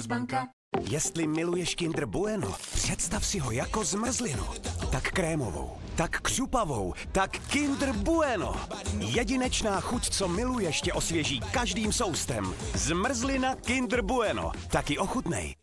Komercbanka. Jestli miluješ Kinder Bueno, představ si ho jako zmrzlinu. Tak krémovou, tak křupavou, tak Kinder Bueno. Jedinečná chuť, co miluješ, tě osvěží každým soustem. Zmrzlina Kinder Bueno. Taky ochutnej.